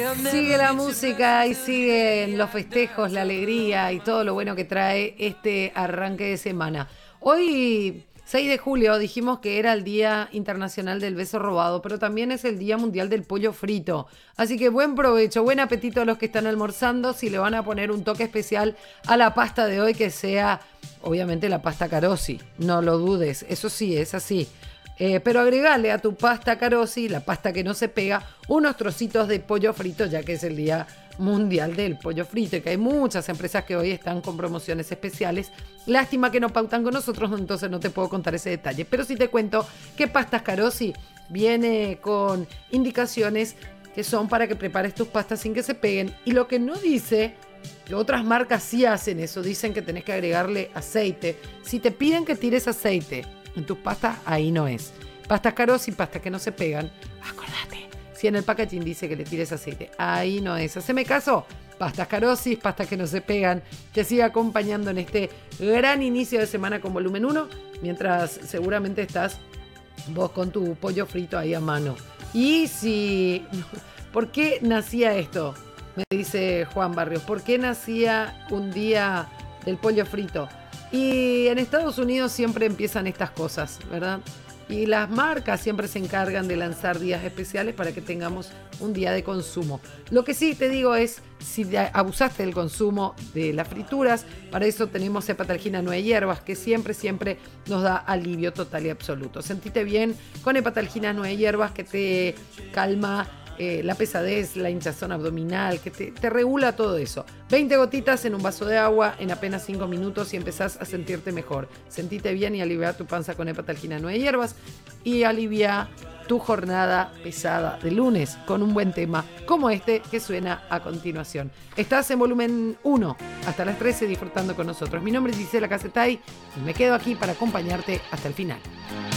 Sigue la música y siguen los festejos, la alegría y todo lo bueno que trae este arranque de semana. Hoy, 6 de julio, dijimos que era el Día Internacional del Beso Robado, pero también es el Día Mundial del Pollo Frito. Así que buen provecho, buen apetito a los que están almorzando. Si le van a poner un toque especial a la pasta de hoy, que sea, obviamente, la pasta Carosi. No lo dudes, eso sí, es así. Pero agregale a tu pasta Carosi, la pasta que no se pega, unos trocitos de pollo frito, ya que es el Día Mundial del Pollo Frito y que hay muchas empresas que hoy están con promociones especiales. Lástima que no pautan con nosotros, entonces no te puedo contar ese detalle. Pero sí te cuento que pastas Carosi viene con indicaciones que son para que prepares tus pastas sin que se peguen. Y lo que no dice, que otras marcas sí hacen eso, dicen que tenés que agregarle aceite. Si te piden que tires aceite en tus pastas, ahí no es. Pastas Carosi, pastas que no se pegan, acordate. Si en el packaging dice que le tires aceite, ahí no es. Haceme caso. Pastas Carosi, pastas que no se pegan. Te sigue acompañando en este gran inicio de semana con volumen 1, mientras seguramente estás vos con tu pollo frito ahí a mano. Y si... ¿Por qué nacía esto? Me dice Juan Barrios. ¿Por qué nacía un día del pollo frito? Y en Estados Unidos siempre empiezan estas cosas, ¿verdad? Y las marcas siempre se encargan de lanzar días especiales para que tengamos un día de consumo. Lo que sí te digo es, si abusaste del consumo de las frituras, para eso tenemos Hepatalgina 9 hierbas, que siempre nos da alivio total y absoluto. Sentite bien con Hepatalgina 9 hierbas, que te calma la pesadez, la hinchazón abdominal, que te regula todo eso. 20 gotitas en un vaso de agua en apenas 5 minutos y empezás a sentirte mejor. Sentite bien y alivia tu panza con Hepatalgina 9 hierbas y alivia tu jornada pesada de lunes con un buen tema como este que suena a continuación. Estás en volumen 1 hasta las 13 disfrutando con nosotros. Mi nombre es Gisela Casetay y me quedo aquí para acompañarte hasta el final.